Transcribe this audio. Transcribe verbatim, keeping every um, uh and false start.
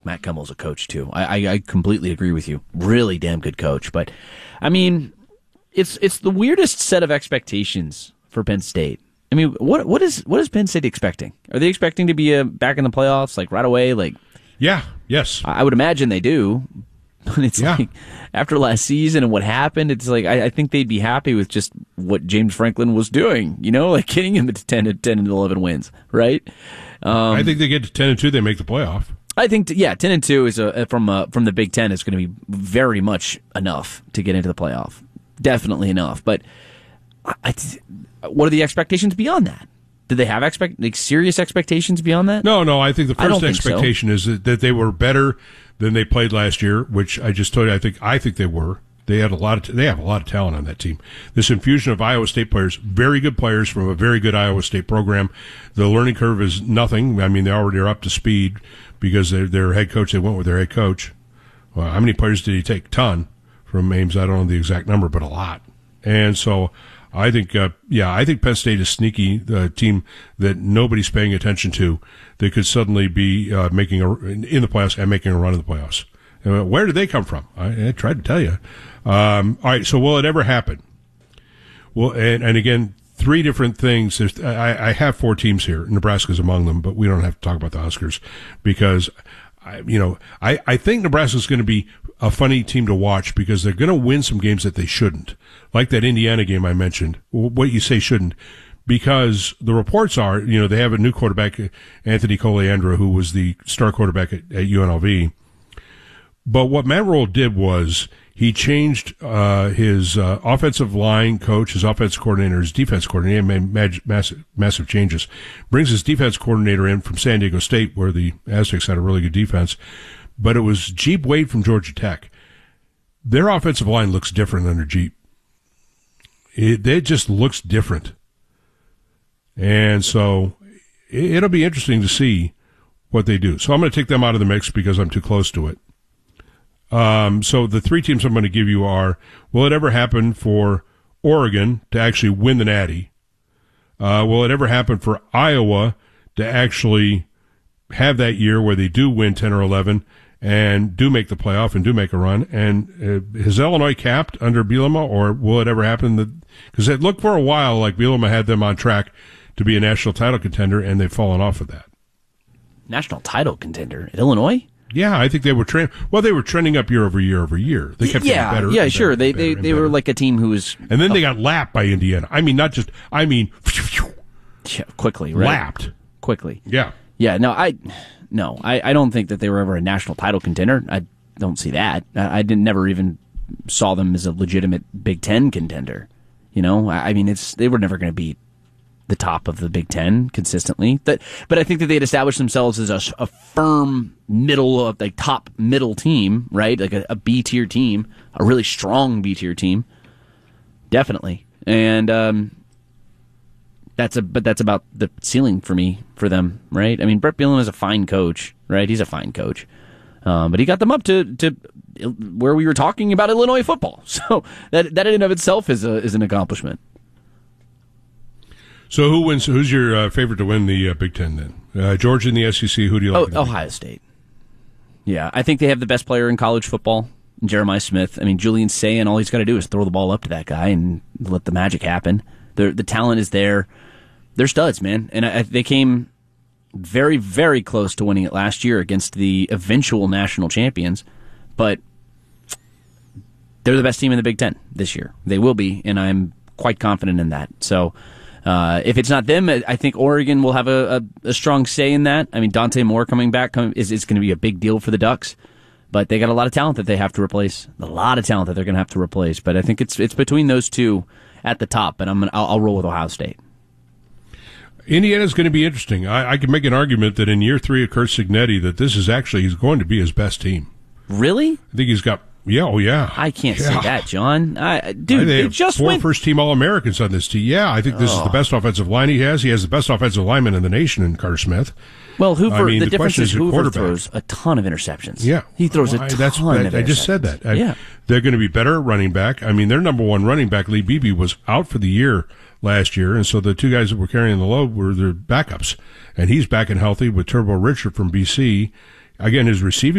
Matt Kummel's a coach too. I, I, I completely agree with you. Really damn good coach. But I mean, it's it's the weirdest set of expectations for Penn State. I mean, what what is what is Penn State expecting? Are they expecting to be uh, back in the playoffs like right away? Like, yeah, yes, I, I would imagine they do. But it's yeah. like after last season and what happened, it's like I, I think they'd be happy with just what James Franklin was doing. You know, like getting him to ten and ten and eleven wins, right? Um, I think they get to ten and two, they make the playoff. I think, yeah, ten and two is a, from uh, from the Big Ten is going to be very much enough to get into the playoff. Definitely enough. But I, what are the expectations beyond that? Did they have expect like serious expectations beyond that? No, no. I think the first think expectation so. is that, that they were better than they played last year, which I just told you. I think I think they were. They had a lot of. They have a lot of talent on that team. This infusion of Iowa State players, very good players from a very good Iowa State program. The learning curve is nothing. I mean, they already are up to speed because their their head coach. They went with their head coach. Well, how many players did he take? Ton from Ames. I don't know the exact number, but a lot. And so I think, uh, yeah, I think Penn State is sneaky, a uh, team that nobody's paying attention to. They could suddenly be uh, making a in the playoffs and making a run in the playoffs. And where did they come from? I, I tried to tell you. Um, all right, so will it ever happen? Well, and, and again, three different things. There's, I, I have four teams here. Nebraska's among them, but we don't have to talk about the Huskers because, I, you know, I, I think Nebraska's going to be a funny team to watch because they're going to win some games that they shouldn't, like that Indiana game I mentioned. What you say shouldn't, because the reports are, you know, they have a new quarterback, Anthony Coleandra, who was the star quarterback at, at U N L V. But what Matt Rhule did was he changed uh, his uh, offensive line coach, his offensive coordinator, his defense coordinator, made mag- massive, massive changes. Brings his defense coordinator in from San Diego State, where the Aztecs had a really good defense. But it was Jeep Wade from Georgia Tech. Their offensive line looks different under Jeep. It, it just looks different. And so it, it'll be interesting to see what they do. So I'm going to take them out of the mix because I'm too close to it. Um, so the three teams I'm going to give you are, will it ever happen for Oregon to actually win the Natty? Uh, will it ever happen for Iowa to actually have that year where they do win ten or eleven and do make the playoff and do make a run? And uh, is Illinois capped under Bielema, or will it ever happen? Because it looked for a while like Bielema had them on track to be a national title contender, and they've fallen off of that. National title contender at Illinois? Yeah, I think they were trend. Well, they were trending up year over year over year. They kept yeah, getting better. Yeah, and sure. better they and they better they and were better. like a team who was, and then oh, they got lapped by Indiana. I mean, not just. I mean, yeah, quickly, right? Lapped quickly. Yeah, yeah. No, I, no, I, I don't think that they were ever a national title contender. I don't see that. I, I didn't never even saw them as a legitimate Big Ten contender. You know, I, I mean, it's they were never going to beat the top of the Big Ten consistently. That, but I think that they had established themselves as a, a firm middle of like top middle team, right? Like a, a B tier team, a really strong B tier team, definitely. And um, that's a but that's about the ceiling for me for them, right? I mean, Brett Bielema is a fine coach, right? He's a fine coach, um, but he got them up to to where we were talking about Illinois football. So that that in and of itself is a is an accomplishment. So who wins? Who's your uh, favorite to win the uh, Big Ten then? Uh, Georgia in the S E C. Who do you like? Oh, Ohio State. Yeah, I think they have the best player in college football, Jeremiah Smith. I mean, Julian Sayin, all he's got to do is throw the ball up to that guy and let the magic happen. The the talent is there. They're studs, man, and I, they came very, very close to winning it last year against the eventual national champions, but they're the best team in the Big Ten this year. They will be, and I'm quite confident in that. So. Uh, if it's not them, I think Oregon will have a, a, a strong say in that. I mean, Dante Moore coming back come, is, is going to be a big deal for the Ducks, but they got a lot of talent that they have to replace. A lot of talent that they're going to have to replace. But I think it's it's between those two at the top, and I'm gonna, I'll, I'll roll with Ohio State. Indiana's going to be interesting. I, I can make an argument that in year three of Curt Cignetti, that this is actually he's going to be his best team. Really? I think he's got. Yeah, oh yeah. I can't yeah. say that, John. I, dude, they they have just four went first-team All-Americans on this team. Yeah, I think this oh. is the best offensive line he has. He has the best offensive lineman in the nation in Carter Smith. Well, Hoover. I mean, the, the difference is, is Hoover throws a ton of interceptions. Yeah, he throws well, a ton that's, of that, interceptions. I just said that. I, yeah, they're going to be better at running back. I mean, their number one running back, Lee Beebe, was out for the year last year, and so the two guys that were carrying the load were their backups, and he's back and healthy with Turbo Richard from B C. Again, his receiving